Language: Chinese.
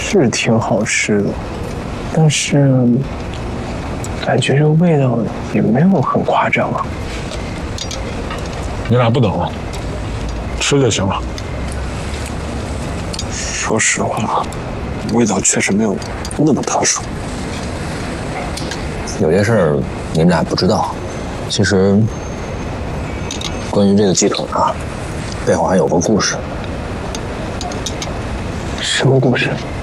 是挺好吃的，但是感觉这个味道也没有很夸张啊。 你俩不等了，吃就行了。 说实话，味道确实没有那么特殊。 有些事儿你们俩不知道，其实关于这个鸡腿啊，背后还有个故事。 什么故事？